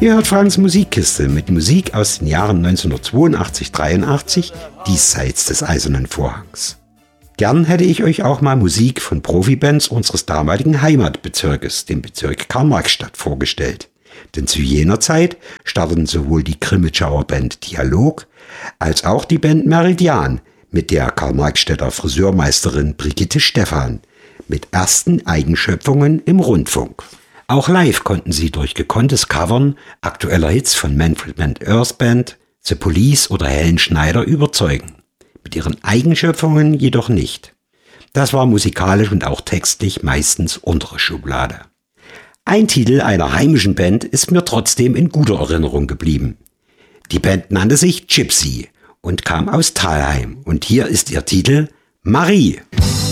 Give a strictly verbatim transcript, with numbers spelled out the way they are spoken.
Ihr hört Franks Musikkiste mit Musik aus den Jahren neunzehnhundertzweiundachtzig bis dreiundachtzig, diesseits des Eisernen Vorhangs. Gern hätte ich euch auch mal Musik von Profibands unseres damaligen Heimatbezirkes, dem Bezirk Karl-Marx-Stadt, vorgestellt. Denn zu jener Zeit starteten sowohl die Grimmitschauer Band Dialog als auch die Band Meridian mit der Karl-Marx-Städter Friseurmeisterin Brigitte Stephan mit ersten Eigenschöpfungen im Rundfunk. Auch live konnten sie durch gekonntes Covern aktueller Hits von Manfred Mann Earth Band, The Police oder Helen Schneider überzeugen. Mit ihren Eigenschöpfungen jedoch nicht. Das war musikalisch und auch textlich meistens untere Schublade. Ein Titel einer heimischen Band ist mir trotzdem in guter Erinnerung geblieben. Die Band nannte sich Gypsy und kam aus Thalheim und hier ist ihr Titel Marie.